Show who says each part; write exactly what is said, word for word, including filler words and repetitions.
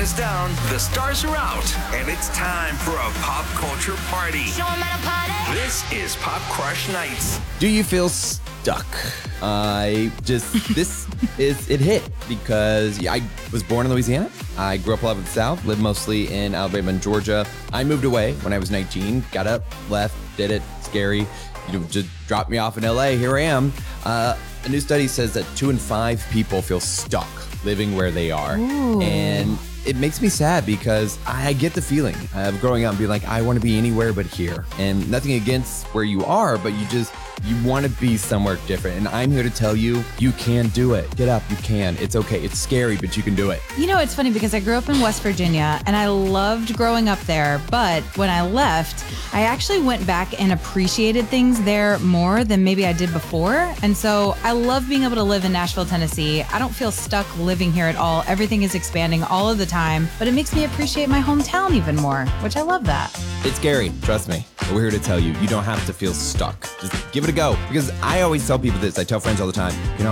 Speaker 1: is down, the stars are out, and it's time for a pop culture party.
Speaker 2: Show 'em how to party.
Speaker 1: This is Pop Crush Nights.
Speaker 3: Do you feel stuck? I just, this is, it hit because I was born in Louisiana. I grew up a lot in the South, lived mostly in Alabama and Georgia. I moved away when I was nineteen, got up, left, did it, scary. You know, just dropped me off in L A, here I am. Uh, a new study says that two in five people feel stuck living where they are.
Speaker 4: Ooh.
Speaker 3: And it makes me sad because I get the feeling of growing up and being like, I want to be anywhere but here. And nothing against where you are, but you just, you want to be somewhere different. And I'm here to tell you, you can do it. Get up, you can. It's okay. It's scary, but you can do it.
Speaker 4: You know, it's funny because I grew up in West Virginia and I loved growing up there. But when I left, I actually went back and appreciated things there more than maybe I did before. And so I love being able to live in Nashville, Tennessee. I don't feel stuck living here at all. Everything is expanding all of the time, but it makes me appreciate my hometown even more, which I love that.
Speaker 3: It's scary, trust me. But we're here to tell you, you don't have to feel stuck. Just give it a go. Because I always tell people this, I tell friends all the time, you know,